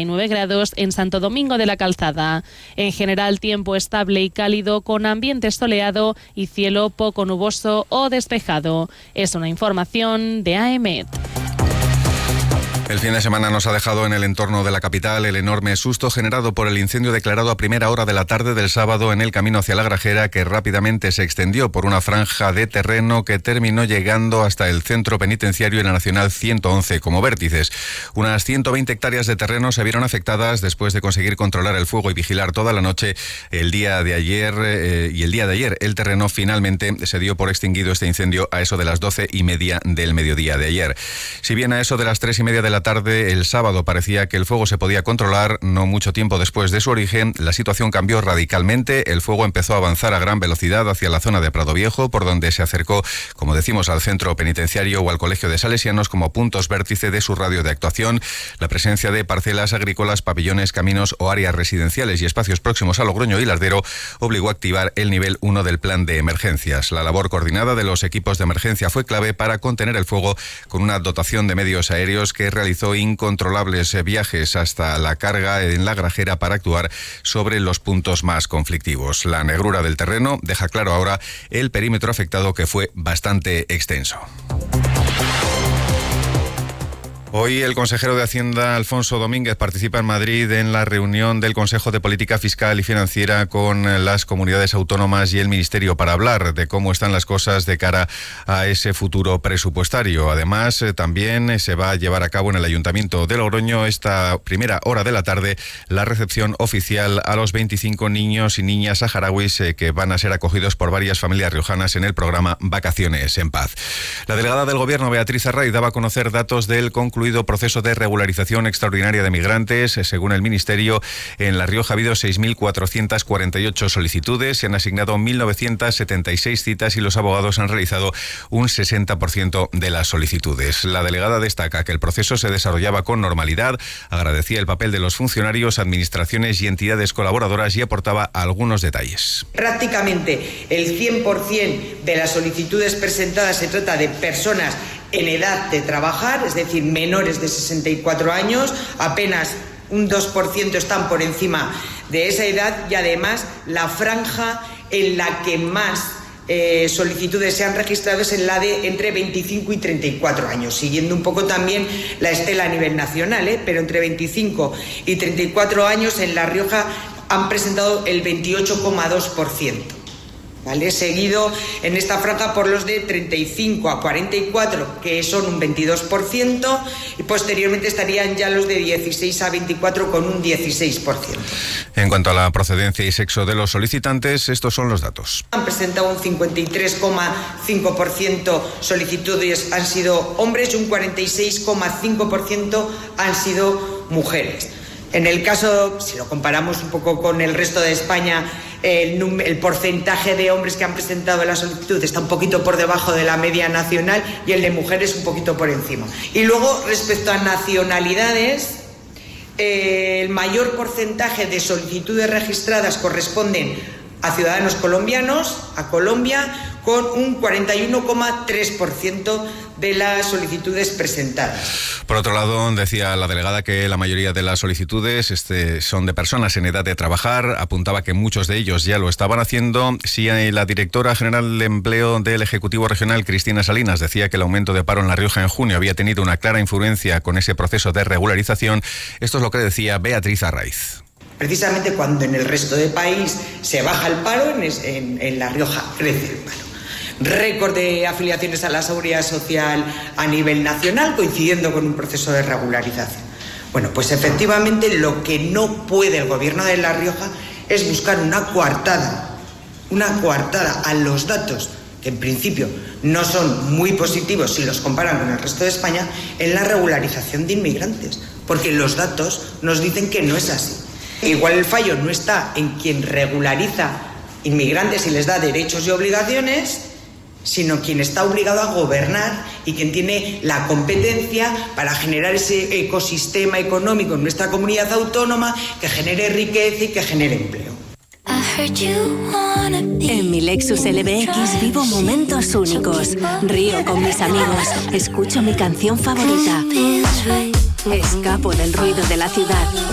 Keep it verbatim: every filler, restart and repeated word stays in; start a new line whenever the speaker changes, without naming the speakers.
y nueve grados en Santo Domingo de la Calzada. En general, tiempo estable y cálido con ambiente soleado y cielo poco nuboso o despejado. Es una información de A E M E T.
El fin de semana nos ha dejado en el entorno de la capital el enorme susto generado por el incendio declarado a primera hora de la tarde del sábado en el camino hacia La Grajera, que rápidamente se extendió por una franja de terreno que terminó llegando hasta el centro penitenciario y la Nacional ciento once como vértices. Unas ciento veinte hectáreas de terreno se vieron afectadas después de conseguir controlar el fuego y vigilar toda la noche. El día de ayer eh, y el día de ayer el terreno finalmente se dio por extinguido este incendio a eso de las doce y media del mediodía de ayer. Si bien a eso de las tres y media de la tarde el sábado parecía que el fuego se podía controlar, no mucho tiempo después de su origen, la situación cambió radicalmente. El fuego empezó a avanzar a gran velocidad hacia la zona de Prado Viejo, por donde se acercó, como decimos, al centro penitenciario o al Colegio de Salesianos como puntos vértice de su radio de actuación. La presencia de parcelas agrícolas, pabellones, caminos o áreas residenciales y espacios próximos a Logroño y Lardero obligó a activar el nivel uno del plan de emergencias. La labor coordinada de los equipos de emergencia fue clave para contener el fuego, con una dotación de medios aéreos que realizó incontrolables viajes hasta la carga en La Grajera para actuar sobre los puntos más conflictivos. La negrura del terreno deja claro ahora el perímetro afectado, que fue bastante extenso. Hoy el consejero de Hacienda, Alfonso Domínguez, participa en Madrid en la reunión del Consejo de Política Fiscal y Financiera con las comunidades autónomas y el Ministerio para hablar de cómo están las cosas de cara a ese futuro presupuestario. Además, eh, también se va a llevar a cabo en el Ayuntamiento de Logroño esta primera hora de la tarde la recepción oficial a los veinticinco niños y niñas saharauis eh, que van a ser acogidos por varias familias riojanas en el programa Vacaciones en Paz. La delegada del Gobierno, Beatriz Arraiz, daba a conocer datos del concluido proceso de regularización extraordinaria de migrantes. Según el Ministerio, en La Rioja ha habido seis mil cuatrocientas cuarenta y ocho solicitudes, se han asignado mil novecientas setenta y seis citas y los abogados han realizado un sesenta por ciento de las solicitudes. La delegada destaca que el proceso se desarrollaba con normalidad, agradecía el papel de los funcionarios, administraciones y entidades colaboradoras y aportaba algunos detalles.
Prácticamente el cien por ciento de las solicitudes presentadas se trata de personas en edad de trabajar, es decir, menores de sesenta y cuatro años, apenas un dos por ciento están por encima de esa edad y además la franja en la que más eh, solicitudes se han registrado es en la de entre veinticinco y treinta y cuatro años, siguiendo un poco también la estela a nivel nacional, ¿eh? Pero entre veinticinco y treinta y cuatro años en La Rioja han presentado el veintiocho coma dos por ciento. ¿Vale? Seguido en esta franja por los de treinta y cinco a cuarenta y cuatro, que son un veintidós por ciento, y posteriormente estarían ya los de dieciséis a veinticuatro con un dieciséis por ciento.
En cuanto a la procedencia y sexo de los solicitantes, estos son los datos.
Han presentado un cincuenta y tres coma cinco por ciento solicitudes han sido hombres y un cuarenta y seis coma cinco por ciento han sido mujeres. En el caso, si lo comparamos un poco con el resto de España, el, el porcentaje de hombres que han presentado la solicitud está un poquito por debajo de la media nacional y el de mujeres un poquito por encima. Y luego, respecto a nacionalidades, eh, el mayor porcentaje de solicitudes registradas corresponden a ciudadanos colombianos, a Colombia, con un cuarenta y uno coma tres por ciento de las solicitudes presentadas.
Por otro lado, decía la delegada que la mayoría de las solicitudes este, son de personas en edad de trabajar. Apuntaba que muchos de ellos ya lo estaban haciendo. Sí, la directora general de Empleo del Ejecutivo Regional, Cristina Salinas, decía que el aumento de paro en La Rioja en junio había tenido una clara influencia con ese proceso de regularización. Esto es lo que decía Beatriz Arraiz.
Precisamente cuando en el resto del país se baja el paro, en, en, en La Rioja crece el paro. Récord de afiliaciones a la Seguridad Social a nivel nacional, coincidiendo con un proceso de regularización. Bueno, pues efectivamente lo que no puede el Gobierno de La Rioja es buscar una coartada, una coartada a los datos, que en principio no son muy positivos si los comparan con el resto de España, en la regularización de inmigrantes, porque los datos nos dicen que no es así. Igual el fallo no está en quien regulariza inmigrantes y les da derechos y obligaciones, sino quien está obligado a gobernar y quien tiene la competencia para generar ese ecosistema económico en nuestra comunidad autónoma que genere riqueza y que genere empleo.
En mi Lexus L B X vivo momentos únicos. Río con mis amigos. Escucho mi canción favorita. Escapo del ruido de la ciudad.